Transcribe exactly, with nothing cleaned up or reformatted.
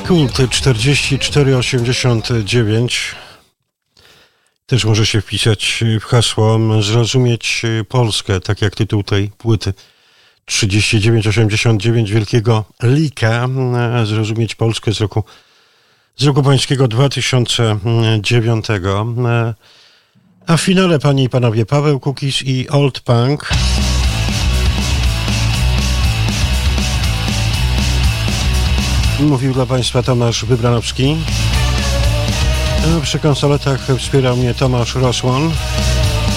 Kult czterdzieści cztery osiemdziesiąt dziewięć. Też może się wpisać w hasło Zrozumieć Polskę, tak jak tytuł tej płyty. trzydzieści dziewięć osiemdziesiąt dziewięć Wielkiego Lika. Zrozumieć Polskę z roku, z roku pańskiego dwa tysiące dziewiątego. A w finale, panie i panowie, Paweł Kukiz i Old Punk. Mówił dla państwa Tomasz Wybranowski. Przy konsoletach wspierał mnie Tomasz Rosłon.